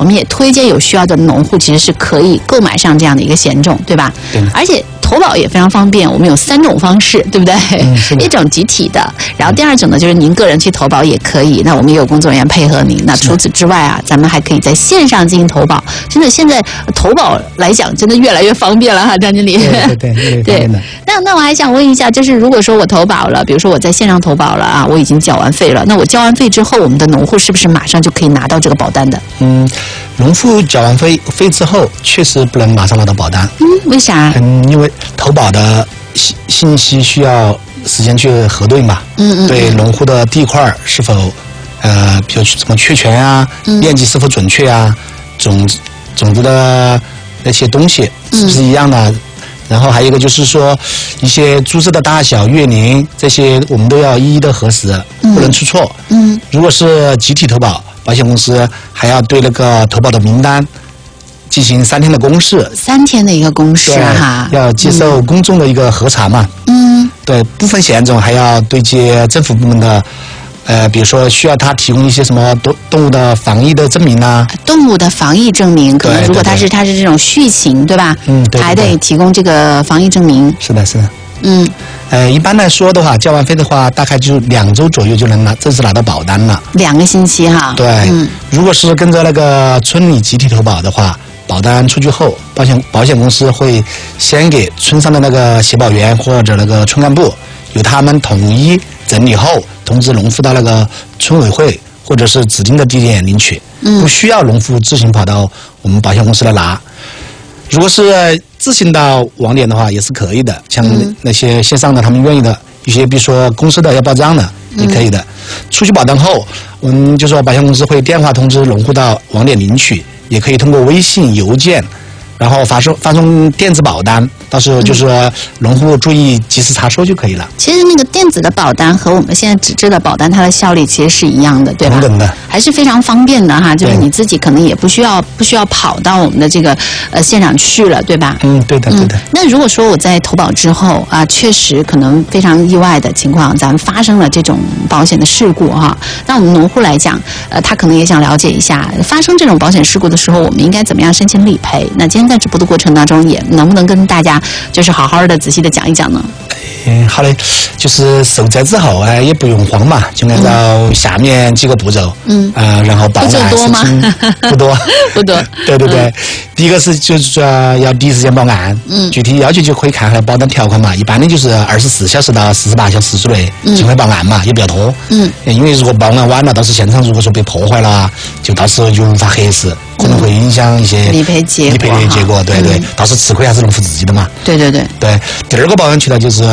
我们也推荐有需要的农户其实是可以购买上这样的一个险种，对吧？ 对。 而且投保也非常方便，我们有3种方式，对不对？一种集体的，然后第2种呢就是您个人去投保也可以，那我们也有工作人员配合您。那除此之外啊，咱们还可以在线上进行投保。真的，现在投保来讲，真的越来越方便了哈，张经理。 对。 那我还想问一下，就是如果说我投保了，比如说我在线上投保了啊，我已经缴完费了，那我交完费之后，我们的农户是不是马上就可以拿到这个保单的？ 农户缴完费之后，确实不能马上拿到保单。 为啥？ 因为投保的信息需要时间去核对嘛。对农户的地块是否比如什么确权啊，面积是否准确啊，种子的那些东西是不是一样的？然后还有一个就是说，一些株式的大小、月龄这些，我们都要一一的核实，不能出错。如果是集体投保，保险公司还要对那个投保的名单进行3天的公示 ，3天的一个公示哈， 要接受公众的一个核查嘛。对，部分险种还要对接政府部门的。比如说需要他提供一些什么动物的防疫的证明啊， 动物的防疫证明，可能如果他是这种畜禽，对吧？ 对， 还得提供这个防疫证明。 是的。一般来说的话，交完费的话，大概就2周左右就能正式拿到保单了。 2个星期哈。 对，如果是跟着那个村里集体投保的话，保单出去后，保险公司会先给村上的那个协保员或者那个村干部，由他们统一整理后，通知农户到那个村委会或者是指定的地点领取，不需要农户自行跑到我们保险公司来拿。如果是自行到网点的话，也是可以的。像那些线上的，他们愿意的，一些比如说公司的要报账的，也可以的。出具保单后，我们就说保险公司会电话通知农户到网点领取，也可以通过微信、邮件。然后发送电子保单，到时候就是说农户注意及时查收就可以了。 其实那个电子的保单和我们现在纸质的保单，它的效力其实是一样的，对吧？ 同等的， 还是非常方便的哈。就是你自己可能也不需要跑到我们的这个现场去了，对吧？ 对的。 那如果说我在投保之后啊，确实可能非常意外的情况，咱们发生了这种保险的事故哈，那我们农户来讲，他可能也想了解一下，发生这种保险事故的时候，我们应该怎么样申请理赔？那今天在直播的过程当中，也能不能跟大家就是好好的仔细的讲一讲呢？ 好嘞，就是受灾之后也不用慌嘛，就按照下面几个步骤，然后报案申请。不多。对。第一个是就是说要第一时间报案，具体要求就可以看下保单条款嘛，一般的就是24小时到48小时之内尽快报案嘛，也不要拖。因为如果报案晚了，到时现场如果说被破坏了，就到时候就无法核实，可能会影响一些理赔结果。对，到时候吃亏还是农户自己的嘛。对。第2个报案渠道就是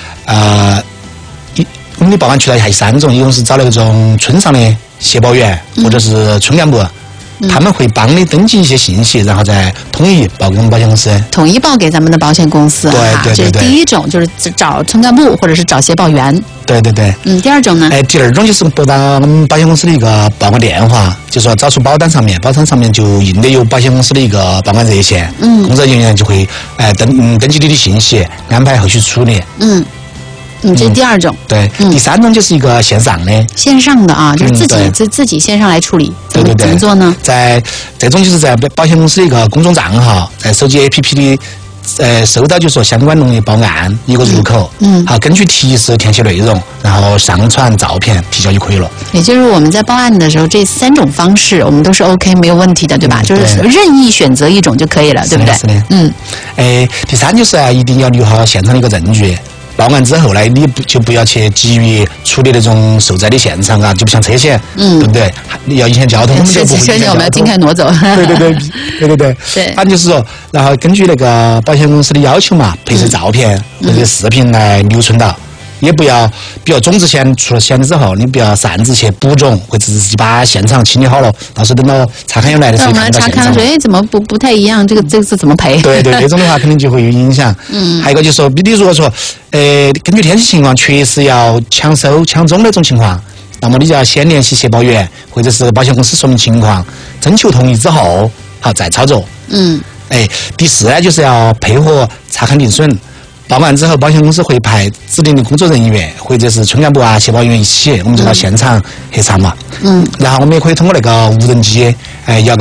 我们的报案渠道还有3种，一共是找那种村上的协保员或者是村干部。他们会帮你登记一些信息，然后再统一报给我们保险公司， 统一报给咱们的保险公司。 对。 这是第一种，就是找村干部或者是找协保员。 对。 第2种呢？ 第2种就是拨打我们保险公司的一个报案电话，就是说找出保单上面就印得有保险公司的一个报案热线，工作人员就会登记你的信息，安排后续处理。 这是第2种。 对。第3种就是一个线上的啊， 就是自己线上来处理。怎么做呢？ 这种就是在保险公司的一个公众账号，在手机 APP 里收到就是说相关农业报案一个入口，好，根据提示填写内容，然后上传照片提交就可以了。 也就是我们在报案的时候，这3种方式我们都是 OK 没有问题的，对吧？就是任意选择一种就可以了，对不对？ 是的。第3就是一定要留好现场的一个证据。报案之后呢，你就不要去急于处理那种受灾的现场啊，就不像车险，对不对？要影响交通， 车险我们要尽快挪走。 对。反正就是说，然后根据那个保险公司的要求嘛，拍摄照片或者视频来留存到。也不要，比如种植险出了险之后，你不要擅自去补种，或者自己把现场清理好了，到时候等到查看员来的时候，看到现场， 怎么不太一样？这个是怎么赔？ 对，那种的话肯定就会有影响。还有一个就是说，你如果说，根据天气情况，确实要抢收抢种那种情况，那么你就要先联系协保员或者是保险公司说明情况，征求同意之后，好再操作。第4呢，就是要配合查看定损。报案之后，保险公司会派指定的工作人员或者是村干部啊、协保员一起，我们就到现场核查嘛。然后我们也可以通过那个无人机，要